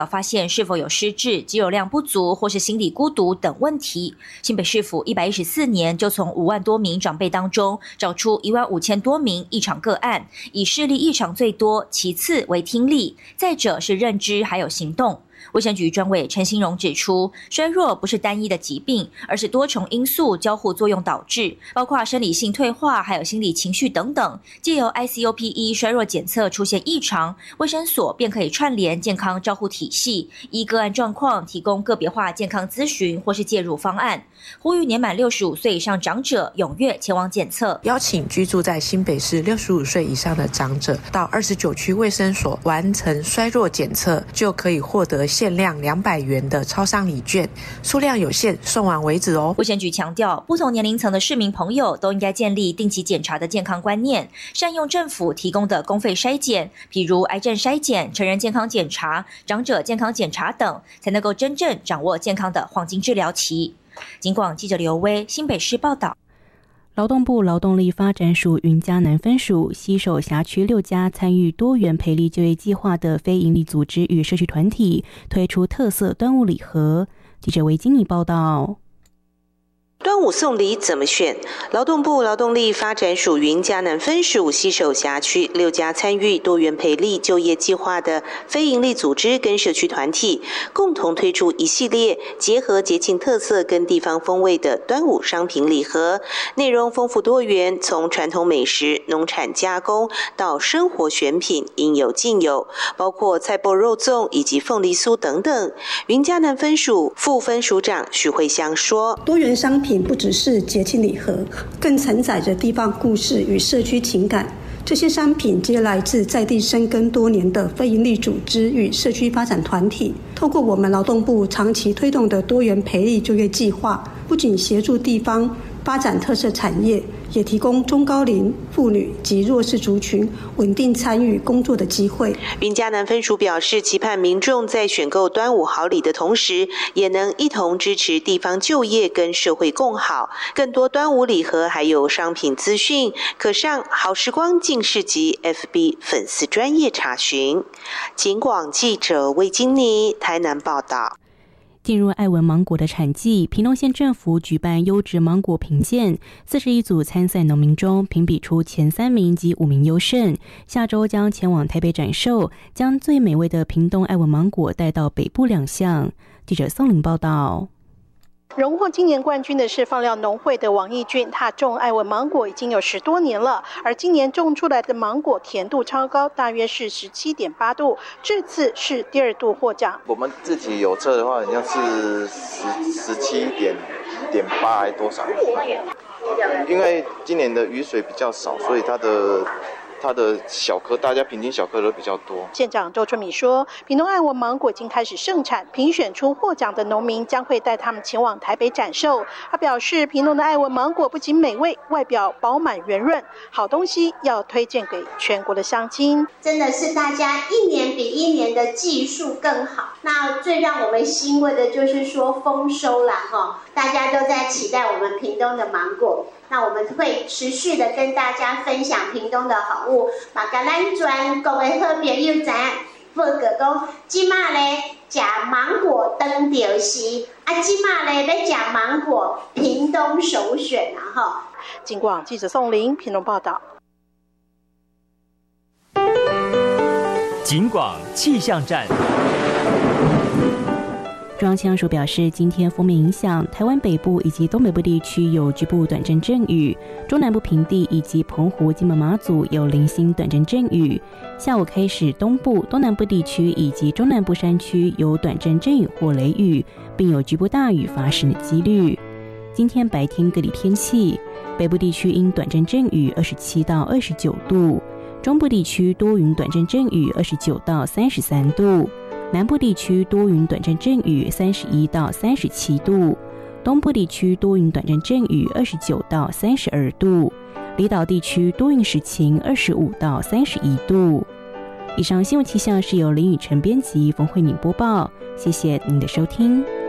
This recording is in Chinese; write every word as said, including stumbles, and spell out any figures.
发现是否有失智、肌肉量不足或是心理孤独等问题。新北市府一百一十四年就从五万多名长辈当中找出一万五千多名异常个案，以视力异常最多，其次为听力，再者是认知还有行动。卫生局专委陈兴荣指出，衰弱不是单一的疾病，而是多重因素交互作用导致，包括生理性退化还有心理情绪等等。藉由 I C O P E 衰弱检测出现异常，卫生所便可以串联健康照护体系，依个案状况提供个别化健康咨询或是介入方案。呼吁年满六十五岁以上长者踊跃前往检测， 邀请居住在新北市六十五岁以上的长者到二十九区卫生所完成衰弱检测，就可以获得限量两百元的超商礼券，数量有限，送完为止哦。 卫生局强调，不同年龄层的市民朋友都应该建立定期检查的健康观念，善用政府提供的公费筛检，譬如癌症筛检、成人健康检查、长者健康检查等，才能够真正掌握健康的黄金治疗期。警广记者刘威新北市报道。 劳动部劳动力发展署云嘉南分署携手辖区六家参与多元培力就业计划的非营利组织与社区团体，推出特色端午礼盒。记者维金妮报道。 端午送礼怎么选？劳动部劳动力发展署云嘉南分署携手辖区六家参与多元培力就业计划的非营利组织跟社区团体，共同推出一系列结合节庆特色跟地方风味的端午商品礼盒，内容丰富多元，从传统美食、农产加工到生活选品，应有尽有，包括菜脯肉粽以及凤梨酥等等。云嘉南分署副分署长许慧香说： 多元商品不只是节庆礼盒，更承载着地方故事与社区情感。这些商品皆来自在地深耕多年的非营利组织与社区发展团体，透过我们劳动部长期推动的多元培力就业计划，不仅协助地方发展特色产业，也提供中高龄妇女及弱势族群稳定参与工作的机会。 云嘉南分署表示，期盼民众在选购端午好礼的同时，也能一同支持地方就业跟社会共好。更多端午礼盒还有商品资讯，可上好时光静市集 F B 粉丝专页查询。警广记者魏金妮台南报道。 进入爱文芒果的产季，屏东县政府举办优质芒果评鉴，四十一组参赛农民中评比出前三名及五名优胜，下周将前往台北展售，将最美味的屏东爱文芒果带到北部两项。记者宋玲报道。 荣获今年冠军的是放料农会的王义俊，他种爱文芒果已经有十多年了，而今年种出来的芒果甜度超高，大约是 十七点八 度，这次是第二度获奖。 我们自己有测的话好像是十七点八还多少，因为今年的雨水比较少，所以它的它的小颗，大家平均小颗都比较多。 县长周春米说，屏东爱文芒果已经开始盛产，评选出获奖的农民将会带他们前往台北展售。他表示，屏东的爱文芒果不仅美味，外表饱满圆润，好东西要推荐给全国的乡亲。 真的是大家一年比一年的技术更好。那最让我们欣慰的就是说丰收啦哈，大家都在期待我们屏东的芒果。那我们会持续的跟大家分享屏东的好物，把咱全国的好朋友知影，报告讲，即马咧食芒果当着时，啊，即马咧要食芒果，屏东首选啊哈。 警广记者宋玲屏东报道。 警广气象站。 中央气象署表示，今天锋面影响台湾北部以及东北部地区有局部短阵阵雨，中南部平地以及澎湖、金门、马祖有零星短阵阵雨。下午开始，东部、东南部地区以及中南部山区有短阵阵雨或雷雨，并有局部大雨发生的几率。今天白天各地天气，北部地区因短阵阵雨二十七到二十九度，中部地区多云短阵阵雨二十九到三十三度。南部地区多云短阵阵雨三十一到三十七度，东部地区多云短阵阵雨二十九到三十二度，离岛地区多云时晴二十五到三十一度。以上新闻气象是由林雨晨编辑，冯慧敏播报，谢谢您的收听。